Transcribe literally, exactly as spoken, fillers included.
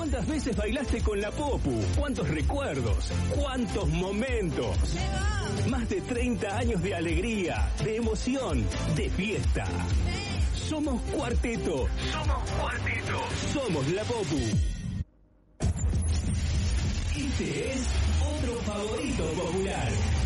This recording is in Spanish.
¿Cuántas veces bailaste con la Popu? ¿Cuántos recuerdos? ¿Cuántos momentos? Más de treinta años de alegría, de emoción, de fiesta. Somos Cuarteto. Somos Cuarteto. Somos la Popu. Este es otro favorito popular.